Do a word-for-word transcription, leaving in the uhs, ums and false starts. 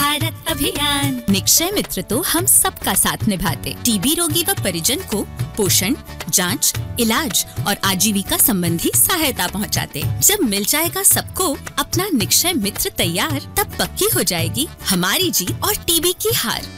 भारत अभियान। निक्षय मित्र तो हम सबका साथ निभाते, टीबी रोगी व परिजन को पोषण, जांच, इलाज और आजीविका संबंधी सहायता पहुंचाते। जब मिल जाएगा सबको अपना निक्षय मित्र तैयार, तब पक्की हो जाएगी हमारी जीत और टीबी की हार।